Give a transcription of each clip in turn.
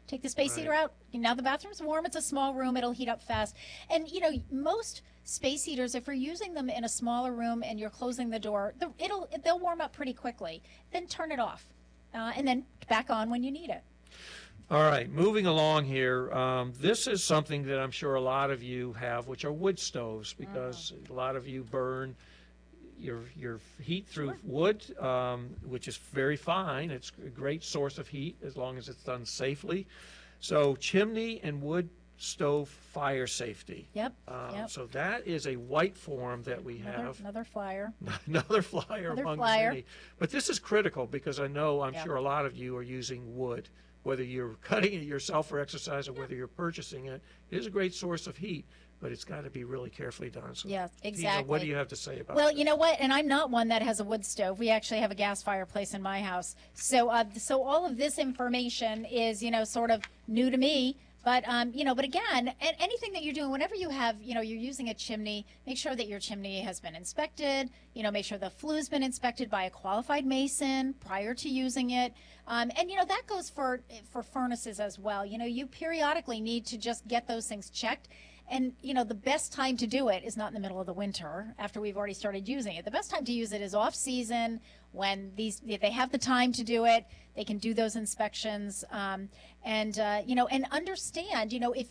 Take the space heater out. Now the bathroom's warm. It's a small room. It'll heat up fast. And, most space heaters, if you're using them in a smaller room and you're closing the door, they'll warm up pretty quickly. Then turn it off and then back on when you need it. All right, moving along here. This is something that I'm sure a lot of you have, which are wood stoves, because a lot of you burn your heat through wood, which is very fine. It's a great source of heat as long as it's done safely. So chimney and wood stove fire safety. Yep. So that is a white form that we have. Another flyer. Another flyer among many. But this is critical because I'm sure a lot of you are using wood. Whether you're cutting it yourself for exercise or whether you're purchasing it, it is a great source of heat. But it's got to be really carefully done. So, yeah, exactly. Tina, what do you have to say about Well, this? you know what? And I'm not one that has a wood stove. We actually have a gas fireplace in my house. So all of this information is, sort of new to me. But, but again, anything that you're doing, whenever you have, you're using a chimney, make sure that your chimney has been inspected, make sure the flue's been inspected by a qualified mason prior to using it. And, that goes for furnaces as well. You periodically need to just get those things checked. And, the best time to do it is not in the middle of the winter after we've already started using it. The best time to use it is off season when if they have the time to do it, they can do those inspections. And understand,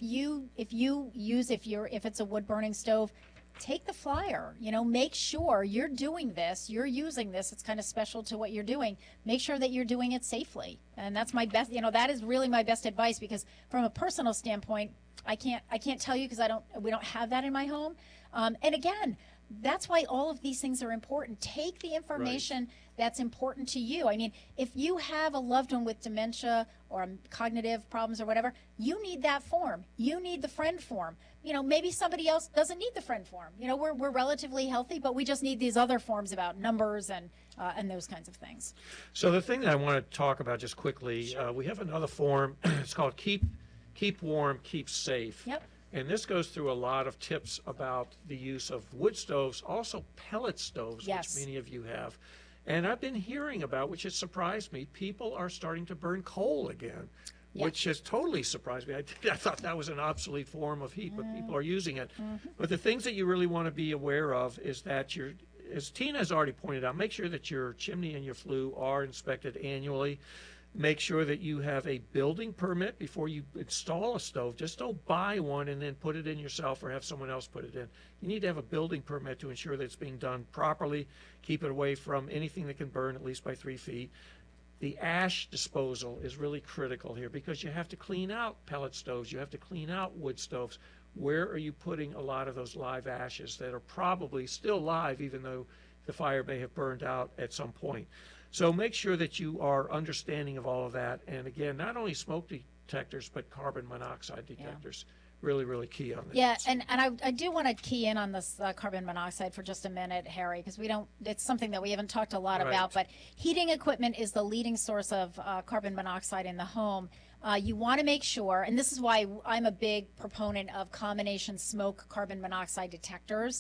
if it's a wood burning stove, take the flyer, make sure you're doing this, you're using this. It's kind of special to what you're doing. Make sure that you're doing it safely. And that's my best, that is really my best advice, because from a personal standpoint, I can't tell you because we don't have that in my home. And again, that's why all of these things are important. Take the information that's important to you. I mean, if you have a loved one with dementia or cognitive problems or whatever, you need that form. You need the friend form. Maybe somebody else doesn't need the friend form. We're relatively healthy, but we just need these other forms about numbers and those kinds of things. So the thing that I want to talk about just quickly, we have another form. It's called Keep Warm, Keep Safe. Yep. And this goes through a lot of tips about the use of wood stoves, also pellet stoves, yes, which many of you have. And I've been hearing about, which has surprised me, people are starting to burn coal again, which has totally surprised me. I thought that was an obsolete form of heat, but people are using it. But the things that you really want to be aware of is that as Tina has already pointed out, make sure that your chimney and your flue are inspected annually. Make sure that you have a building permit before you install a stove. Just don't buy one and then put it in yourself or have someone else put it in. You need to have a building permit to ensure that it's being done properly. Keep it away from anything that can burn at least by 3 feet. The ash disposal is really critical here because you have to clean out pellet stoves. You have to clean out wood stoves. Where are you putting a lot of those live ashes that are probably still live even though the fire may have burned out at some point? So make sure that you are understanding of all of that. And again, not only smoke detectors, but carbon monoxide detectors. Really, really key on this. Yeah, and I do want to key in on this carbon monoxide for just a minute, Harry, because it's something that we haven't talked a lot about, but heating equipment is the leading source of carbon monoxide in the home. You want to make sure, and this is why I'm a big proponent of combination smoke carbon monoxide detectors.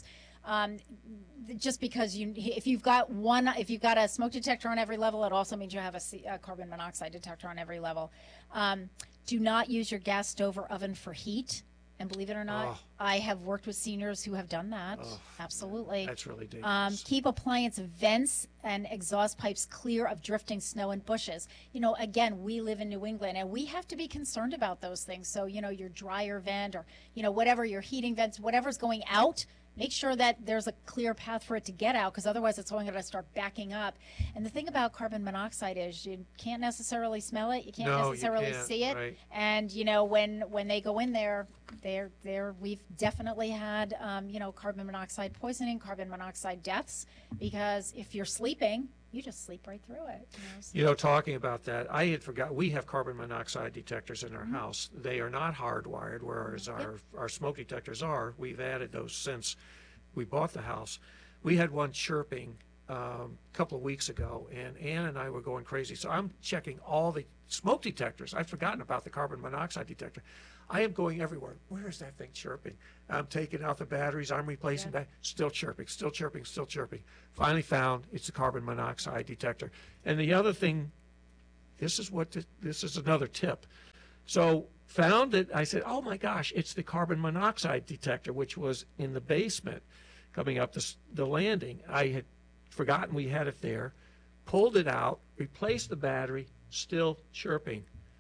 Just because if you've got a smoke detector on every level, it also means you have a carbon monoxide detector on every level. Do not use your gas stove or oven for heat. And believe it or not, I have worked with seniors who have done that. Absolutely. That's really dangerous. Keep appliance vents and exhaust pipes clear of drifting snow and bushes. Again, we live in New England and we have to be concerned about those things. So, your dryer vent or, whatever, your heating vents, whatever's going out, make sure that there's a clear path for it to get out, because otherwise it's going to start backing up. And the thing about carbon monoxide is you can't necessarily smell it, you can't necessarily see it. Right. And when they go in there, we've definitely had carbon monoxide poisoning, carbon monoxide deaths, because if you're sleeping, you just sleep right through it. Talking about that, I had forgot we have carbon monoxide detectors in our house. They are not hardwired, whereas our smoke detectors are. We've added those since we bought the house. We had one chirping a couple of weeks ago, and Ann and I were going crazy. So I'm checking all the smoke detectors. I'd forgotten about the carbon monoxide detector. I am going everywhere. Where is that thing chirping? I'm taking out the batteries. I'm replacing that. Still chirping, still chirping, still chirping. Finally found it's a carbon monoxide detector. And the other thing, this is another tip. So found it. I said, oh my gosh, it's the carbon monoxide detector, which was in the basement coming up the landing. I had forgotten we had it there, pulled it out, replaced the battery, still chirping.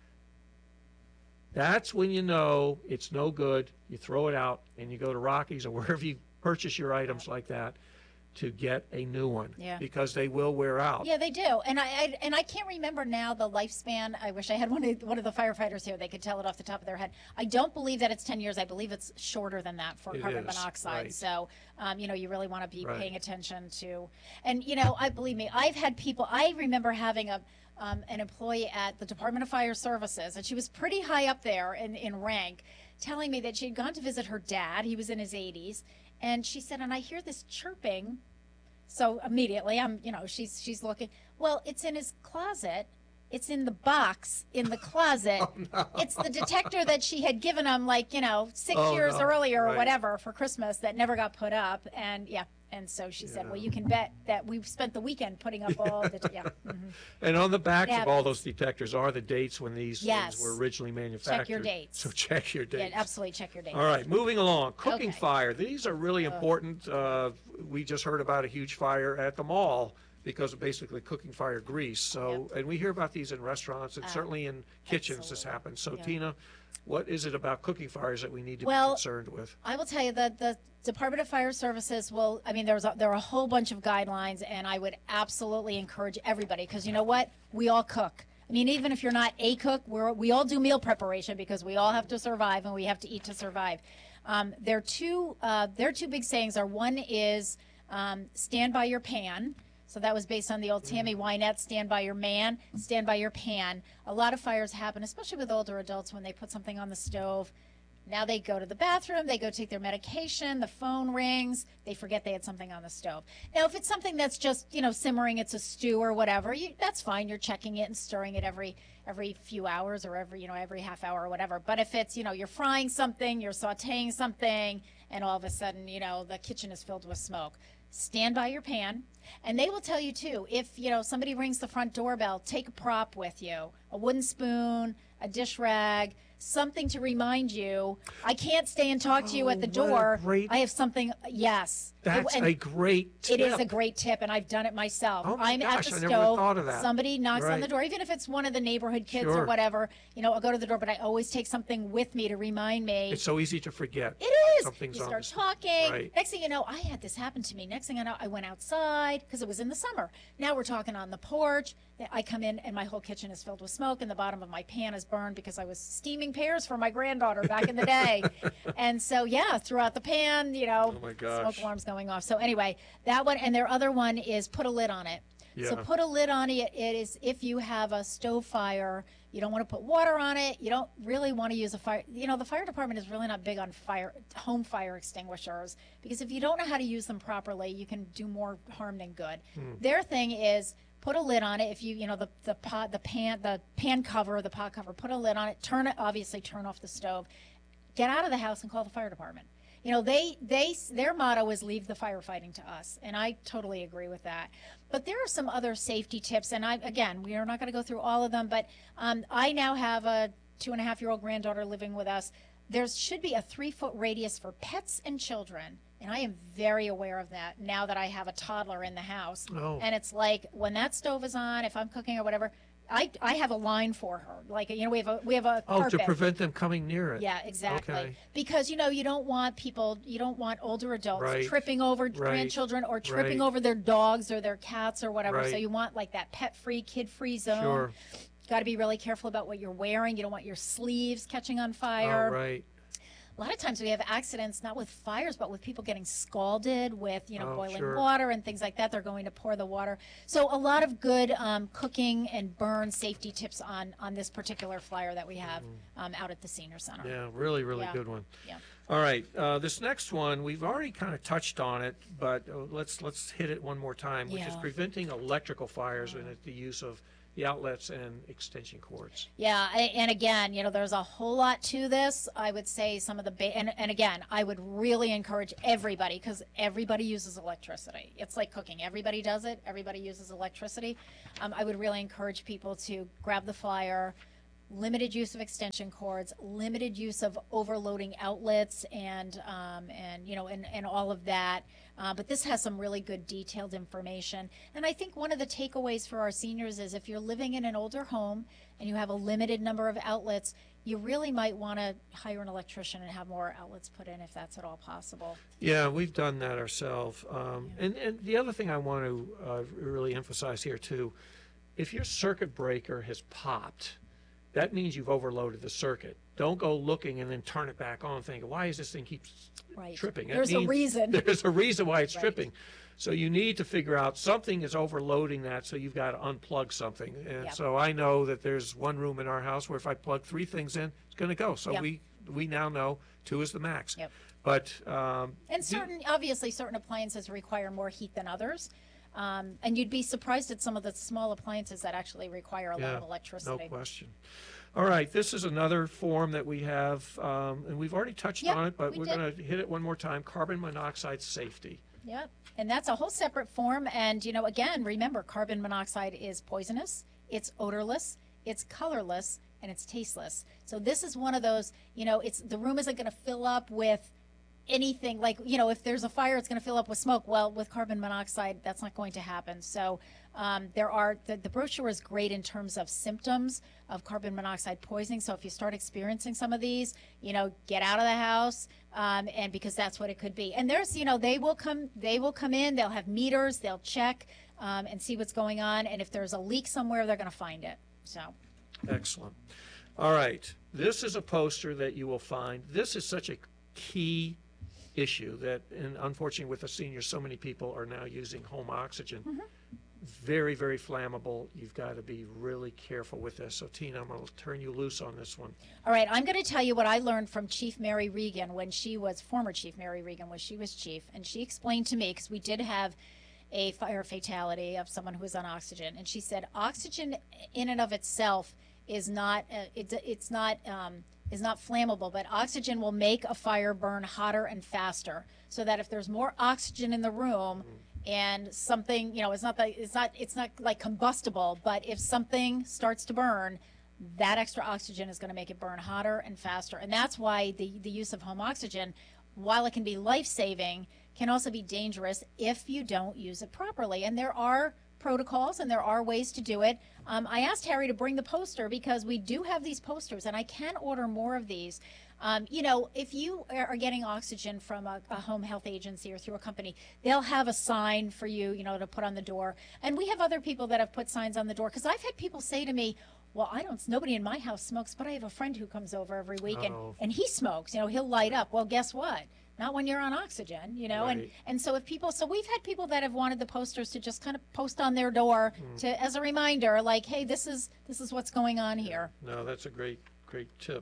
That's when you know it's no good. You throw it out and you go to Rockies or wherever you purchase your items like that to get a new one, because they will wear out. Yeah, they do. And I can't remember now the lifespan. I wish I had one of the firefighters here. They could tell it off the top of their head. I don't believe that it's 10 years. I believe it's shorter than that for carbon monoxide. Right. So, you really want to be paying attention to. And, believe me, I've had people, I remember having an employee at the Department of Fire Services, and she was pretty high up there in rank, telling me that she had gone to visit her dad. He was in his 80s. And she said, and I hear this chirping. So immediately she's looking. Well, it's in his closet. It's in the box in the closet. Oh, no. It's the detector that she had given him 6 years earlier or whatever for Christmas that never got put up. And and so she said, well, you can bet that we've spent the weekend putting up all the, Mm-hmm. And on the backs of all those detectors are the dates when these things were originally manufactured. Check your dates. So check your dates. Yeah, absolutely check your dates. All right, moving along. Cooking fire. These are really important. We just heard about a huge fire at the mall because of basically cooking fire grease. So, and we hear about these in restaurants and certainly in kitchens this happens. So, Tina, what is it about cooking fires that we need to be concerned with? I will tell you that the Department of Fire Services there are a whole bunch of guidelines, and I would absolutely encourage everybody, because you know what? We all cook. I mean, even if you're not a cook, we all do meal preparation because we all have to survive and we have to eat to survive. Their two big sayings are, one is stand by your pan. So that was based on the old Tammy Wynette, stand by your man, stand by your pan. A lot of fires happen, especially with older adults, when they put something on the stove. Now they go to the bathroom, they go take their medication, the phone rings, they forget they had something on the stove. Now, if it's something that's just, simmering, it's a stew or whatever, that's fine. You're checking it and stirring it every few hours or every half hour or whatever. But if it's, you're frying something, you're sauteing something, and all of a sudden, the kitchen is filled with smoke, stand by your pan. And they will tell you too, if somebody rings the front doorbell, take a prop with you, a wooden spoon, a dish rag, something to remind you, I can't stay and talk to you at the door. I have something. Yes. That's a great tip. It is a great tip, and I've done it myself. Oh my I'm gosh, at the I stove. never thought of that. Somebody knocks on the door, even if it's one of the neighborhood kids or whatever. I'll go to the door, but I always take something with me to remind me. It's so easy to forget. It is. Something's you on start the talking. Right. Next thing you know, I had this happen to me. Next thing I know, I went outside because it was in the summer. Now we're talking on the porch. I come in and my whole kitchen is filled with smoke, and the bottom of my pan is burned because I was steaming pears for my granddaughter back in the day. And so, throughout the pan, oh my gosh, smoke alarms going off. So anyway, that one, and their other one is put a lid on it. Yeah. So put a lid on it. It is if you have a stove fire, you don't want to put water on it. You don't really want to use a fire. The fire department is really not big on home fire extinguishers, because if you don't know how to use them properly, you can do more harm than good. Their thing is put a lid on it. If you, the pan cover, the pot cover, put a lid on it. Turn off the stove. Get out of the house and call the fire department. Their motto is leave the firefighting to us, and I totally agree with that. But there are some other safety tips, and we are not going to go through all of them, but I now have a 2.5-year-old granddaughter living with us. There should be a 3-foot radius for pets and children, and I am very aware of that now that I have a toddler in the house. Oh. And it's like when that stove is on, if I'm cooking or whatever, I have a line for her. Like, we have a carpet. to prevent them coming near it. Yeah, exactly. Okay. Because, you don't want older adults tripping over grandchildren or tripping over their dogs or their cats or whatever. Right. So you want like that pet-free, kid-free zone. Sure. Got to be really careful about what you're wearing. You don't want your sleeves catching on fire. Oh, right. A lot of times we have accidents, not with fires, but with people getting scalded with, boiling sure. water and things like that. They're going to pour the water. So a lot of good cooking and burn safety tips on this particular flyer that we have out at the senior center. Yeah, really, really good one. Yeah. All right, this next one, we've already kind of touched on it, but let's hit it one more time, which is preventing electrical fires and the use of the outlets and extension cords. Yeah, and again, there's a whole lot to this. I would say some of the and again, I would really encourage everybody, because everybody uses electricity. It's like cooking. Everybody does it. Everybody uses electricity. I would really encourage people to grab the flyer, limited use of extension cords, limited use of overloading outlets, and all of that. But this has some really good detailed information. And I think one of the takeaways for our seniors is if you're living in an older home and you have a limited number of outlets, you really might want to hire an electrician and have more outlets put in if that's at all possible. Yeah, we've done that ourselves. And the other thing I want to really emphasize here too, if your circuit breaker has popped, that means you've overloaded the circuit. Don't go looking and then turn it back on thinking, why is this thing keeps tripping? There's a reason. There's a reason why it's tripping. So you need to figure out something is overloading that, so you've got to unplug something. And so I know that there's one room in our house where if I plug 3 things in, it's going to go. So we now know 2 is the max. Yep. But and obviously certain appliances require more heat than others. And you'd be surprised at some of the small appliances that actually require a lot of electricity. No question. All right, this is another form that we have, and we've already touched on it, but we're going to hit it one more time, carbon monoxide safety. Yep, and that's a whole separate form. And, again, remember, carbon monoxide is poisonous, it's odorless, it's colorless, and it's tasteless. So this is one of those, the room isn't going to fill up with anything like, if there's a fire, it's going to fill up with smoke. Well, with carbon monoxide, that's not going to happen. So the brochure is great in terms of symptoms of carbon monoxide poisoning. So if you start experiencing some of these, get out of the house, and because that's what it could be. And there's, they will come in, they'll have meters, they'll check and see what's going on. And if there's a leak somewhere, they're going to find it. So. Excellent. All right. This is a poster that you will find. This is such a key issue that, and unfortunately with the seniors, so many people are now using home oxygen. Very, very flammable. You've got to be really careful with this. So Tina, I'm going to turn you loose on this one. All right, I'm going to tell you what I learned from Chief Mary Regan former Chief Mary Regan when she was chief, and she explained to me, because we did have a fire fatality of someone who was on oxygen, and she said oxygen in and of itself is not flammable, but oxygen will make a fire burn hotter and faster. So that if there's more oxygen in the room and something, it's not like combustible, but if something starts to burn, that extra oxygen is going to make it burn hotter and faster. And that's why the use of home oxygen, while it can be life-saving, can also be dangerous if you don't use it properly. And there are protocols and there are ways to do it. I asked Harry to bring the poster because we do have these posters, and I can order more of these. If you are getting oxygen from a home health agency or through a company, they'll have a sign for you, to put on the door. And we have other people that have put signs on the door, because I've had people say to me, well, nobody in my house smokes, but I have a friend who comes over every week and he smokes, he'll light up. Well, guess what? Not when you're on oxygen, Right. and so we've had people that have wanted the posters to just kind of post on their door as a reminder, like, hey, this is what's going on here. No, that's a great tip.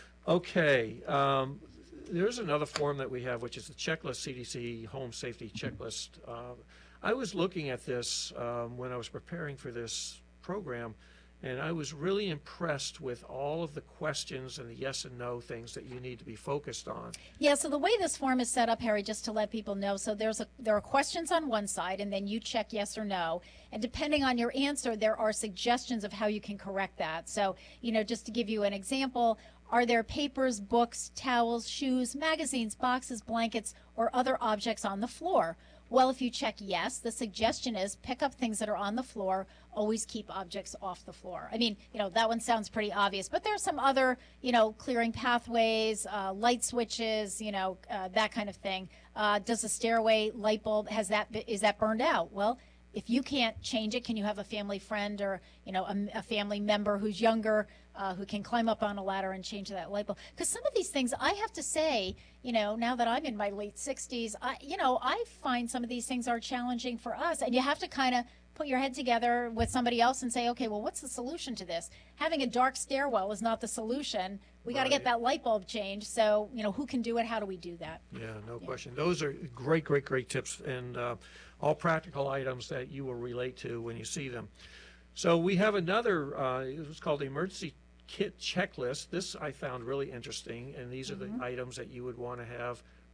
Okay, there's another form that we have, which is the checklist, CDC home safety checklist. I was looking at this when I was preparing for this program, and I was really impressed with all of the questions and the yes and no things that you need to be focused on. Yeah, so the way this form is set up, Harry, just to let people know, so there are questions on one side, and then you check yes or no. And depending on your answer, there are suggestions of how you can correct that. So, just to give you an example, are there papers, books, towels, shoes, magazines, boxes, blankets, or other objects on the floor? Well, if you check yes, the suggestion is pick up things that are on the floor, always keep objects off the floor. I mean, that one sounds pretty obvious, but there's some other, clearing pathways, light switches, that kind of thing. Does the stairway light bulb, is that burned out? Well, if you can't change it, can you have a family friend or, a family member who's younger, who can climb up on a ladder and change that light bulb? Because some of these things, I have to say, now that I'm in my late 60s, I find some of these things are challenging for us. And you have to kind of put your head together with somebody else and say, okay, well, what's the solution to this? Having a dark stairwell is not the solution. We got to get that light bulb changed. So, who can do it? How do we do that? Yeah, no question. Those are great tips, and all practical items that you will relate to when you see them. So we have another, it's called the emergency kit checklist. This I found really interesting, and these are the items that you would want to have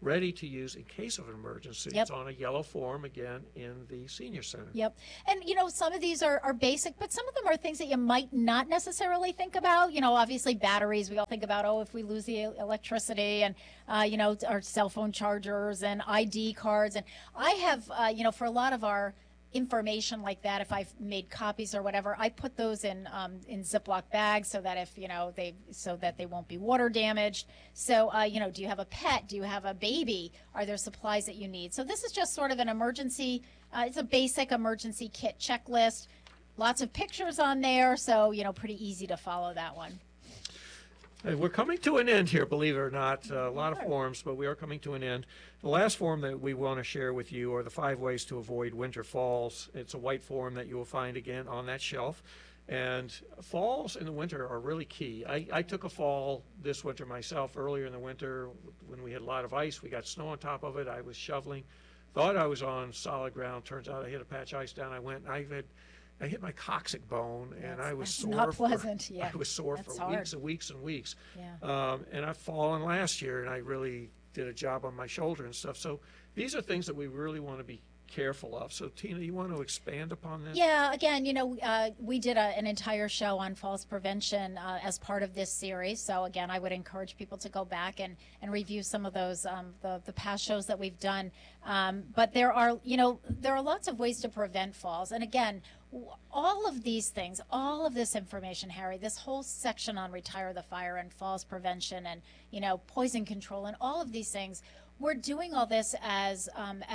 ready to use in case of an emergency. Yep. It's on a yellow form, again, in the senior center. Yep. And, some of these are basic, but some of them are things that you might not necessarily think about. Obviously batteries, we all think about, if we lose the electricity and, our cell phone chargers and ID cards. And I have, for a lot of our information like that, if I've made copies or whatever, I put those in Ziploc bags so that if they won't be water damaged. So do you have a pet? Do you have a baby? Are there supplies that you need? So this is just sort of an emergency. It's a basic emergency kit checklist. Lots of pictures on there, so pretty easy to follow that one. Hey, we're coming to an end here, believe it or not. A lot of forms, but we are coming to an end. The last form that we want to share with you are the 5 ways to avoid winter falls. It's a white form that you will find again on that shelf. And falls in the winter are really key. I took a fall this winter myself earlier in the winter when we had a lot of ice. We got snow on top of it. I was shoveling. Thought I was on solid ground. Turns out I hit a patch of ice down. I went and I hit my coccyx bone, and I was sore. Not pleasant. Yeah, I was sore for hard. weeks and weeks and weeks. Yeah. And I've fallen last year, and I really did a job on my shoulder and stuff. So these are things that we really want to be careful of. So Tina, you want to expand upon this? Yeah, again, we did an entire show on falls prevention as part of this series. So again, I would encourage people to go back and review some of those, the past shows that we've done. But there are lots of ways to prevent falls. And again, all of these things, all of this information, Harry, this whole section on Retire the Fire and falls prevention and, poison control and all of these things, we're doing all this as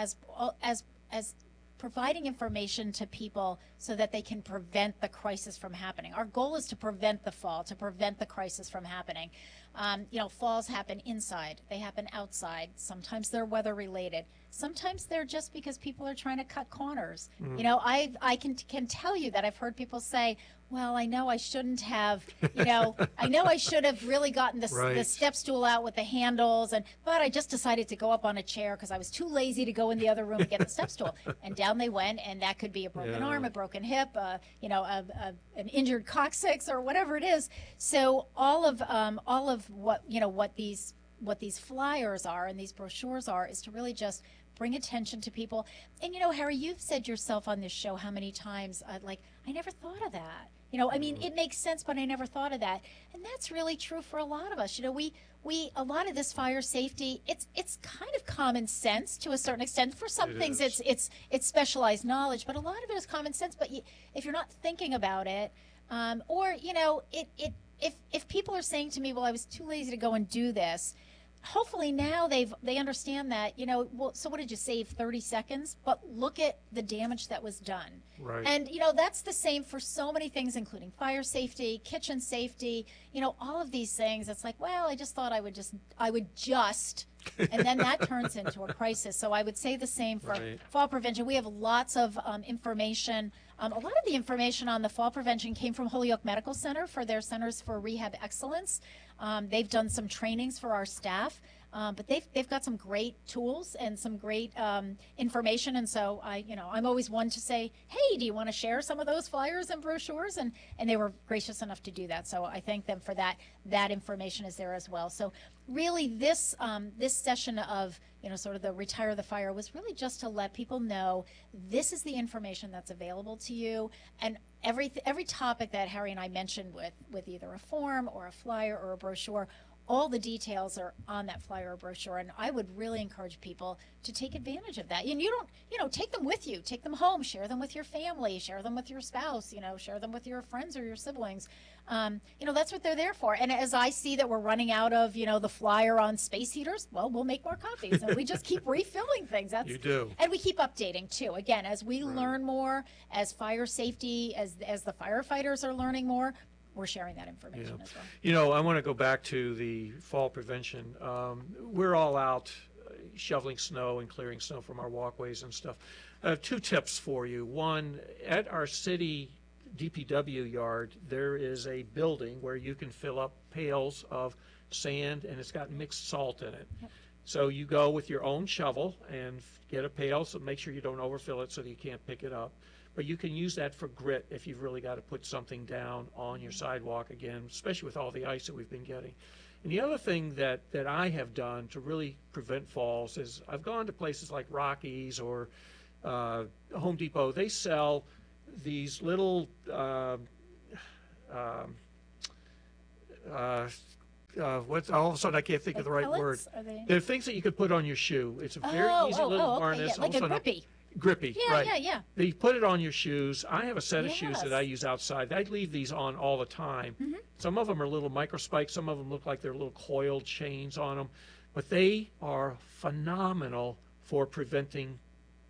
providing information to people so that they can prevent the crisis from happening. Our goal is to prevent the fall, to prevent the crisis from happening. Falls happen inside, they happen outside. Sometimes they're weather related. Sometimes they're just because people are trying to cut corners. I can tell you that I've heard people say, well, I know I shouldn't have, I know I should have really gotten the step stool out with the handles, but I just decided to go up on a chair because I was too lazy to go in the other room and get the step stool. And down they went, and that could be a broken arm, a broken hip, an injured coccyx, or whatever it is. So all of what these flyers are and these brochures are is to really just bring attention to people. And Harry, you've said yourself on this show how many times, I never thought of that. It makes sense, but I never thought of that. And that's really true for a lot of us. We a lot of this fire safety, it's kind of common sense to a certain extent. For some things, it's specialized knowledge, but a lot of it is common sense. But if you're not thinking about it, if people are saying to me, well, I was too lazy to go and do this, hopefully now they understand that, so what did you save, 30 seconds? But look at the damage that was done. Right. And, that's the same for so many things, including fire safety, kitchen safety, all of these things. It's like, well, I just thought I would just, and then that turns into a crisis. So I would say the same for fall prevention. We have lots of information. A lot of the information on the fall prevention came from Holyoke Medical Center for their Centers for Rehab Excellence. They've done some trainings for our staff, but they've got some great tools and some great information. And so I'm always one to say, hey, do you want to share some of those flyers and brochures? And they were gracious enough to do that. So I thank them for that. That information is there as well. So really this session of sort of the Retire the Fire was really just to let people know this is the information that's available to you. And every topic that Harry and I mentioned with either a form or a flyer or a brochure, all the details are on that flyer or brochure, and I would really encourage people to take advantage of that. And you don't, take them with you, take them home, share them with your family, share them with your spouse, share them with your friends or your siblings. That's what they're there for. And as I see that we're running out of, the flyer on space heaters, well, we'll make more copies, and we just keep refilling things. You do. And we keep updating too. Again, as we learn more, as fire safety, as the firefighters are learning more, we're sharing that information as well. I want to go back to the fall prevention. We're all out shoveling snow and clearing snow from our walkways and stuff. I have 2 tips for you. One, at our city DPW yard, there is a building where you can fill up pails of sand, and it's got mixed salt in it. Yep. So you go with your own shovel and get a pail, so make sure you don't overfill it so that you can't pick it up. But you can use that for grit if you've really got to put something down on your sidewalk again, especially with all the ice that we've been getting. And the other thing that I have done to really prevent falls is I've gone to places like Rockies or Home Depot. They sell these little what's all of a sudden I can't think of the right word. Pellets? Are they? They're things that you could put on your shoe. It's a very easy little okay, harness. yeah, like a also grippy. Grippy, Yeah, right. yeah. You put it on your shoes. I have a set of shoes Yes. that I use outside. I leave these on all the time. Some of them are little micro spikes. Some of them look like they're little coiled chains on them. But they are phenomenal for preventing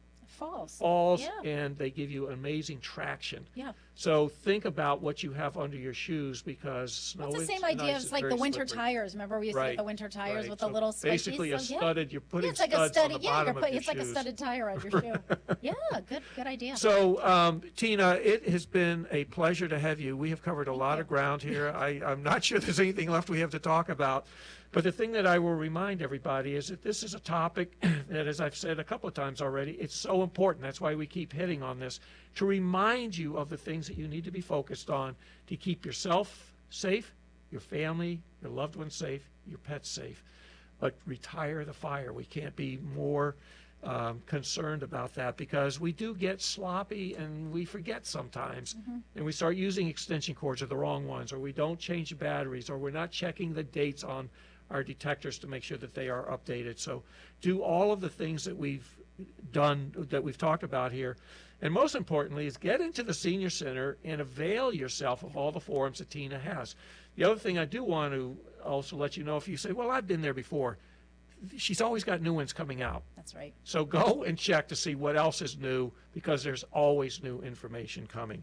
falls, Yeah. and they give you amazing traction. Yeah. So think about what you have under your shoes because snow It's the is same and idea ice as is like very the winter slippery. tires. Remember we used to Right, get the winter tires right. with So the little spikies? basically a So, yeah. studded, you're putting Yeah, it's like a studs on studded. the Yeah, bottom of your it's like a shoes. studded tire on your shoe. Yeah, good idea. So, Tina, it has been a pleasure to have you. We have covered a lot you. of ground here. I'm not sure there's anything left we have to talk about. But the thing that I will remind everybody is that this is a topic that, as I've said a couple of times already, it's so important. That's why we keep hitting on this, to remind you of the things that you need to be focused on to keep yourself safe, your family, your loved ones safe, your pets safe. But retire the fire. We can't be more concerned about that because we do get sloppy and we forget sometimes. And we start using extension cords or the wrong ones, or we don't change the batteries, or we're not checking the dates on our detectors to make sure that they are updated. So do all of the things that we've done, that we've talked about here. And most importantly is get into the senior center and avail yourself of all the forums that Tina has. The other thing I do want to also let you know, if you say, well, I've been there before, she's always got new ones coming out. That's right. So go and check to see what else is new because there's always new information coming.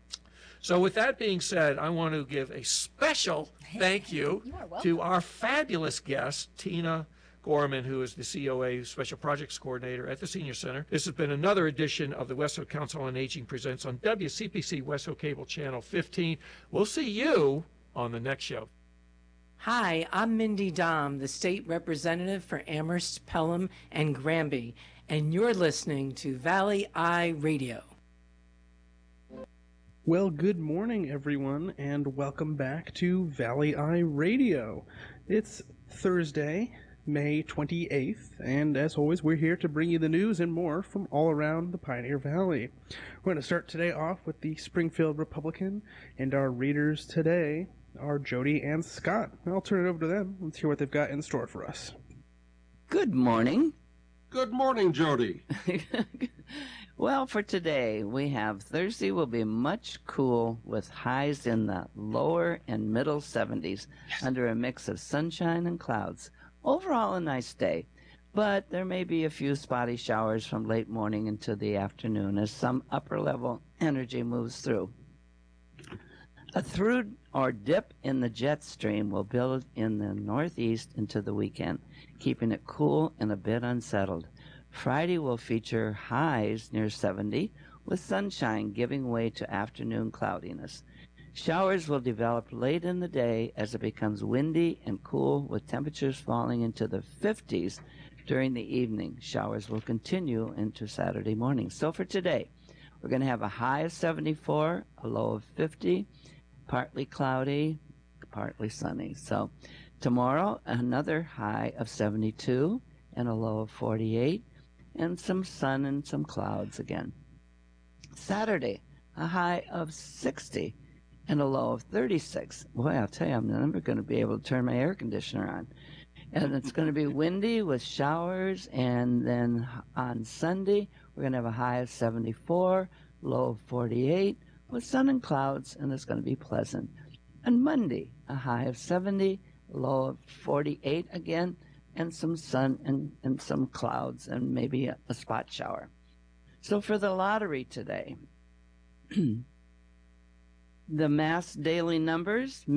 So with that being said, I want to give a special thank you You are welcome. to our fabulous guest, Tina Gorman, who is the COA Special Projects Coordinator at the Senior Center. This has been another edition of the Westfield Council on Aging Presents on WCPC Westfield Cable Channel 15. We'll see you on the next show. Hi, I'm Mindy Dom, the state representative for Amherst, Pelham, and Granby, and you're listening to Valley Eye Radio. Well, good morning, everyone, and welcome back to Valley Eye Radio. It's Thursday, May 28th, and as always, we're here to bring you the news and more from all around the Pioneer Valley. We're going to start today off with the Springfield Republican, and our readers today are Jody and Scott. I'll turn it over to them. Let's hear what they've got in store for us. Good morning. Good morning, Jody. Well, for today, we have Thursday will be much cool with highs in the lower and middle 70s under a mix of sunshine and clouds. Overall, a nice day, but there may be a few spotty showers from late morning into the afternoon as some upper-level energy moves through. A through or dip in the jet stream will build in the northeast into the weekend, keeping it cool and a bit unsettled. Friday will feature highs near 70, with sunshine giving way to afternoon cloudiness. Showers will develop late in the day as it becomes windy and cool, with temperatures falling into the 50s during the evening. Showers will continue into Saturday morning. So for today, we're going to have a high of 74, a low of 50, partly cloudy, partly sunny. So tomorrow, another high of 72 and a low of 48, and some sun and some clouds again. Saturday, a high of 60 and a low of 36. Boy, I'll tell you, I'm never going to be able to turn my air conditioner on. And it's going to be windy with showers, and then on Sunday, we're going to have a high of 74, low of 48, with sun and clouds, and it's going to be pleasant. On Monday, a high of 70, low of 48 again, and some sun and some clouds and maybe a spot shower. So for the lottery today, the mass daily numbers,